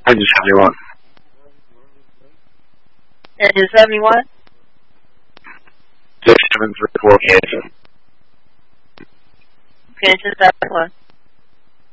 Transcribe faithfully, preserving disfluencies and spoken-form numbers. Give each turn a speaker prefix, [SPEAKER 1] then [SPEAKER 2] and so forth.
[SPEAKER 1] Engine seventy-one.
[SPEAKER 2] Engine seventy-one?
[SPEAKER 1] six seven three four K.
[SPEAKER 2] Okay, engine seventy-one.